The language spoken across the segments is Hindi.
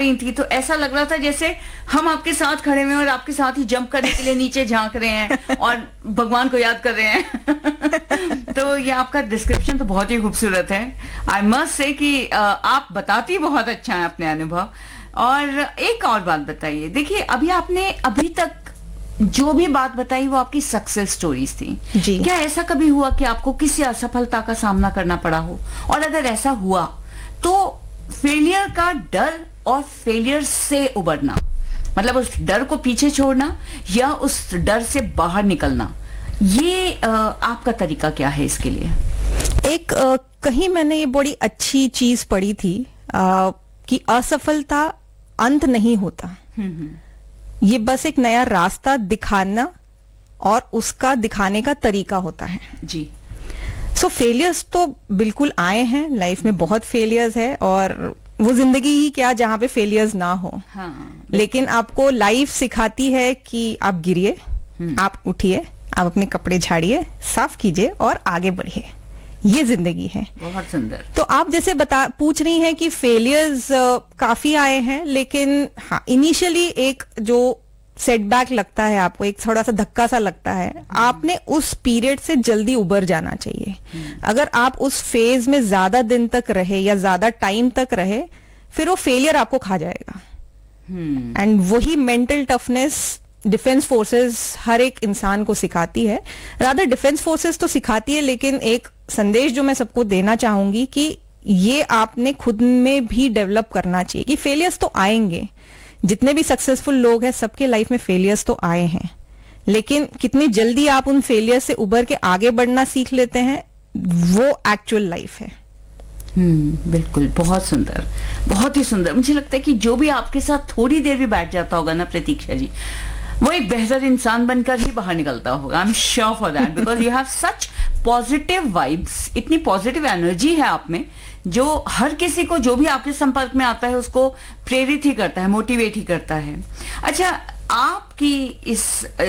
रही थी तो ऐसा लग रहा था जैसे हम आपके साथ खड़े हुए हैं और आपके साथ ही जंप करने के लिए नीचे झांक रहे हैं और भगवान को याद कर रहे हैं। तो ये आपका डिस्क्रिप्शन तो बहुत ही खूबसूरत है। आई मस्ट से कि आप बताती बहुत अच्छा है अपने अनुभव। और एक और बात बताइए, देखिए आपने अभी तक जो भी बात बताई वो आपकी सक्सेस स्टोरीज थी जी। क्या ऐसा कभी हुआ कि आपको किसी असफलता का सामना करना पड़ा हो, और अगर ऐसा हुआ तो फेलियर का डर और फेलियर से उबरना, मतलब उस डर को पीछे छोड़ना या उस डर से बाहर निकलना, ये आपका तरीका क्या है इसके लिए? एक कहीं मैंने ये बड़ी अच्छी चीज पढ़ी थी कि असफलता अंत नहीं होता, ये बस एक नया रास्ता दिखाना और उसका दिखाने का तरीका होता है जी। सो फेलियर्स तो बिल्कुल आए हैं लाइफ में, बहुत फेलियर्स है, और वो जिंदगी ही क्या जहां पे फेलियर्स ना हो। हाँ। लेकिन आपको लाइफ सिखाती है कि आप गिरिए, आप उठिए, आप अपने कपड़े झाड़िए, साफ कीजिए और आगे बढ़िए, ये जिंदगी है। बहुत सुंदर। तो आप जैसे पूछ रही हैं कि फेलियर्स काफी आए हैं, लेकिन हाँ इनिशियली एक जो सेटबैक लगता है आपको, एक थोड़ा सा धक्का सा लगता है, आपने उस पीरियड से जल्दी उबर जाना चाहिए। अगर आप उस फेज में ज्यादा दिन तक रहे या ज्यादा टाइम तक रहे, फिर वो फेलियर आपको खा जाएगा। एंड वही मेंटल टफनेस डिफेंस फोर्सेस हर एक इंसान को सिखाती है। रादर डिफेंस फोर्सेस तो सिखाती है, लेकिन एक संदेश जो मैं सबको देना चाहूंगी कि ये आपने खुद में भी डेवलप करना चाहिए कि फेलियर्स तो आएंगे। जितने भी सक्सेसफुल लोग हैं सबके लाइफ में फेलियर्स तो आए हैं, लेकिन कितनी जल्दी आप उन फेलियर से उबर के आगे बढ़ना सीख लेते हैं, वो एक्चुअल लाइफ है। बिल्कुल, बहुत सुंदर, बहुत ही सुंदर। मुझे लगता है कि जो भी आपके साथ थोड़ी देर भी बैठ जाता होगा ना प्रतीक्षा जी, वो एक बेहतर इंसान बनकर ही बाहर निकलता होगा। I am sure for that, because you have such positive vibes, इतनी पॉजिटिव एनर्जी है आप में जो हर किसी को जो भी आपके संपर्क में आता है उसको प्रेरित ही करता है, मोटिवेट ही करता है। अच्छा, आपकी इस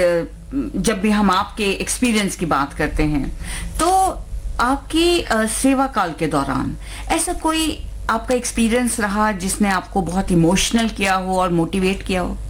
जब भी हम आपके एक्सपीरियंस की बात करते हैं तो आपकी सेवा काल के दौरान ऐसा कोई आपका एक्सपीरियंस रहा जिसने आपको बहुत इमोशनल किया हो और मोटिवेट किया हो?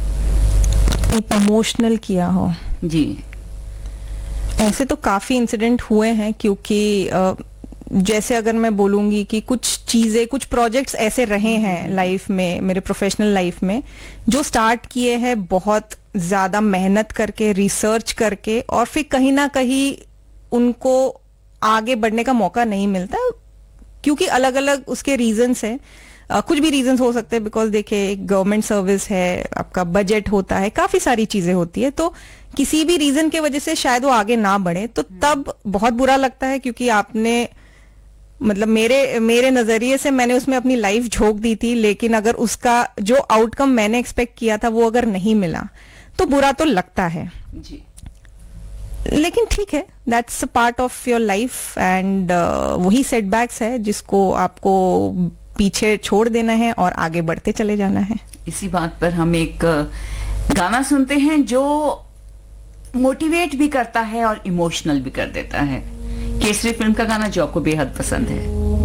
इमोशनल किया हो जी। ऐसे तो काफी इंसिडेंट हुए हैं, क्योंकि जैसे अगर मैं बोलूंगी कि कुछ चीजें, कुछ प्रोजेक्ट्स ऐसे रहे हैं लाइफ में, मेरे प्रोफेशनल लाइफ में, जो स्टार्ट किए हैं बहुत ज्यादा मेहनत करके, रिसर्च करके, और फिर कहीं ना कहीं उनको आगे बढ़ने का मौका नहीं मिलता, क्योंकि अलग अलग उसके रीजंस हैं। कुछ भी रीजंस हो सकते हैं, बिकॉज देखिए गवर्नमेंट सर्विस है, आपका बजट होता है, काफी सारी चीजें होती है, तो किसी भी रीजन के वजह से शायद वो आगे ना बढ़े, तो तब बहुत बुरा लगता है, क्योंकि आपने मतलब मेरे नजरिए से मैंने उसमें अपनी लाइफ झोंक दी थी, लेकिन अगर उसका जो आउटकम मैंने एक्सपेक्ट किया था वो अगर नहीं मिला तो बुरा तो लगता है जी। लेकिन ठीक है, that's a part of your life, and वही सेटबैक्स है जिसको आपको पीछे छोड़ देना है और आगे बढ़ते चले जाना है। इसी बात पर हम एक गाना सुनते हैं जो मोटिवेट भी करता है और इमोशनल भी कर देता है। केसरी फिल्म का गाना जो आपको बेहद पसंद है।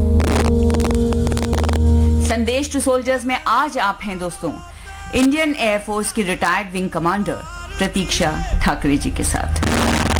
संदेश टू सोल्जर्स में आज आप हैं दोस्तों इंडियन एयरफोर्स की रिटायर्ड विंग कमांडर प्रतीक्षा ठाकरे जी के साथ।